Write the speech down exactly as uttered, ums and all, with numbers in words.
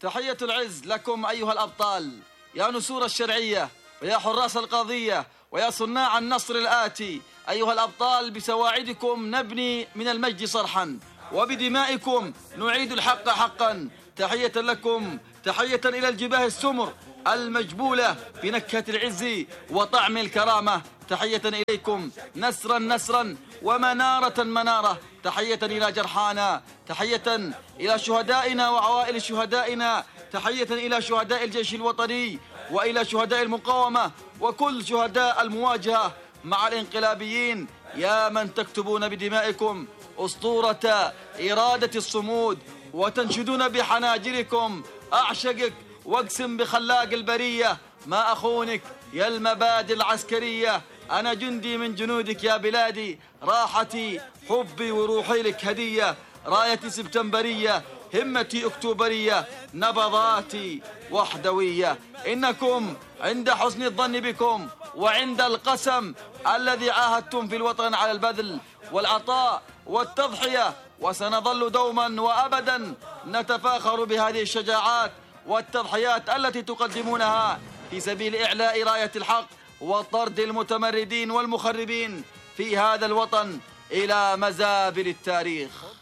تحية العز لكم أيها الأبطال، يا نسور الشرعية ويا حراس القضية ويا صناع النصر الآتي. أيها الأبطال، بسواعدكم نبني من المجد صرحا، وبدمائكم نعيد الحق حقا. تحية لكم، تحية إلى الجباه السمر المجبولة بنكهة العز وطعم الكرامة. تحية إليكم، نسرا نسرا ومنارة منارة. تحية إلى جرحانا، تحية إلى شهدائنا وعوائل شهدائنا، تحية إلى شهداء الجيش الوطني وإلى شهداء المقاومة وكل شهداء المواجهة مع الانقلابيين. يا من تكتبون بدمائكم أسطورة إرادة الصمود وتنشدون بحناجركم أعشقك واقسم بخلاق البرية ما أخونك يا المبادئ العسكرية. أنا جندي من جنودك يا بلادي، راحتي حبي وروحي لك هدية. رايتي سبتمبرية، همتي أكتوبرية، نبضاتي وحدوية. إنكم عند حسن الظن بكم وعند القسم الذي عاهدتم في الوطن على البذل والعطاء والتضحية، وسنظل دوما وأبدا نتفاخر بهذه الشجاعات والتضحيات التي تقدمونها في سبيل إعلاء راية الحق وطرد المتمردين والمخربين في هذا الوطن إلى مزابل التاريخ.